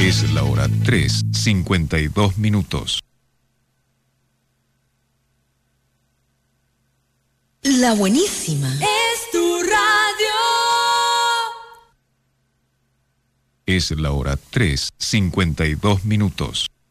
Es la hora 3:52. La buenísima. Es tu radio. Es la hora 3:52.